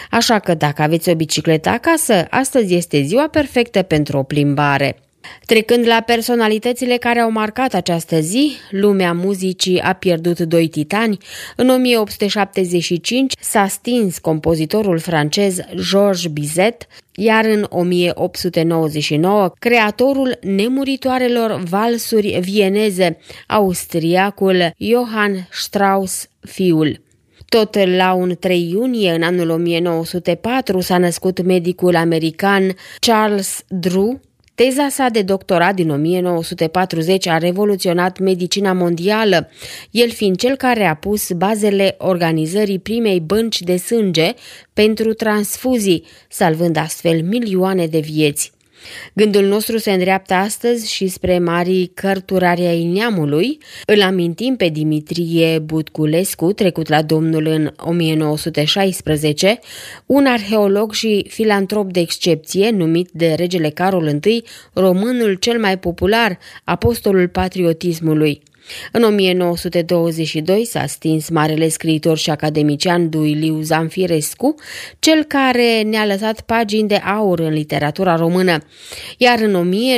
Așa că dacă aveți o bicicletă acasă, astăzi este ziua perfectă pentru o plimbare. Trecând la personalitățile care au marcat această zi, lumea muzicii a pierdut doi titani. În 1875 s-a stins compozitorul francez Georges Bizet, iar în 1899 creatorul nemuritoarelor valsuri vieneze, austriacul Johann Strauss fiul. Tot la un 3 iunie, în anul 1904, s-a născut medicul american Charles Drew. Teza sa de doctorat din 1940 a revoluționat medicina mondială, el fiind cel care a pus bazele organizării primei bănci de sânge pentru transfuzii, salvând astfel milioane de vieți. Gândul nostru se îndreaptă astăzi și spre marii cărturari ai neamului. Îl amintim pe Dimitrie Butculescu, trecut la Domnul în 1916, un arheolog și filantrop de excepție, numit de regele Carol I, românul cel mai popular, apostolul patriotismului. În 1922 s-a stins marele scriitor și academician Duiliu Zamfirescu, cel care ne-a lăsat pagini de aur în literatura română, iar în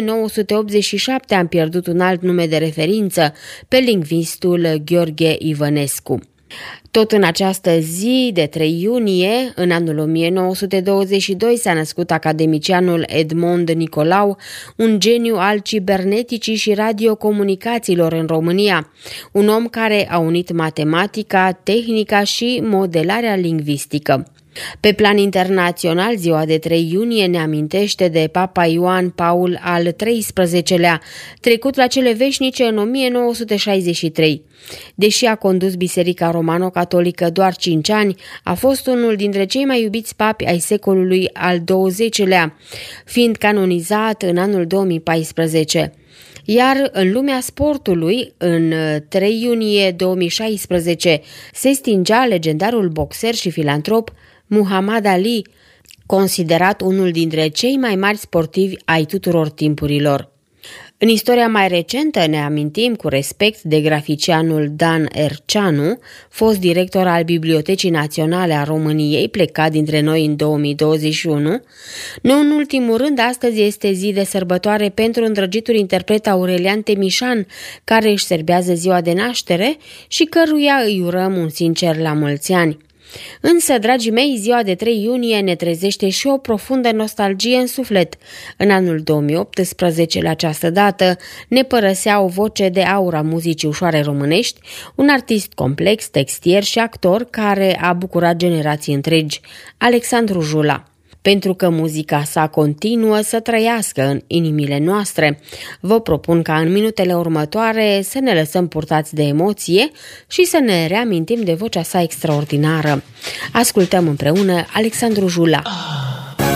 1987 am pierdut un alt nume de referință, pe lingvistul Gheorghe Ivănescu. Tot în această zi de 3 iunie, în anul 1922, s-a născut academicianul Edmond Nicolau, un geniu al ciberneticii și radiocomunicațiilor în România, un om care a unit matematica, tehnica și modelarea lingvistică. Pe plan internațional, ziua de 3 iunie ne amintește de Papa Ioan Paul al XIII-lea, trecut la cele veșnice în 1963. Deși a condus Biserica Romano-Catolică doar 5 ani, a fost unul dintre cei mai iubiți papi ai secolului al XX-lea, fiind canonizat în anul 2014. Iar în lumea sportului, în 3 iunie 2016, se stingea legendarul boxer și filantrop Muhammad Ali, considerat unul dintre cei mai mari sportivi ai tuturor timpurilor. În istoria mai recentă ne amintim cu respect de graficianul Dan Erceanu, fost director al Bibliotecii Naționale a României, plecat dintre noi în 2021. Nu în ultimul rând, astăzi este zi de sărbătoare pentru îndrăgitul interpret Aurelian Temișan, care își serbează ziua de naștere și căruia îi urăm un sincer la mulți ani. Însă, dragii mei, ziua de 3 iunie ne trezește și o profundă nostalgie în suflet. În anul 2018, la această dată, ne părăsea o voce de aur a muzicii ușoare românești, un artist complex, textier și actor care a bucurat generații întregi, Alexandru Jula. Pentru că muzica sa continuă să trăiască în inimile noastre, vă propun ca în minutele următoare să ne lăsăm purtați de emoție și să ne reamintim de vocea sa extraordinară. Ascultăm împreună Alexandru Jula.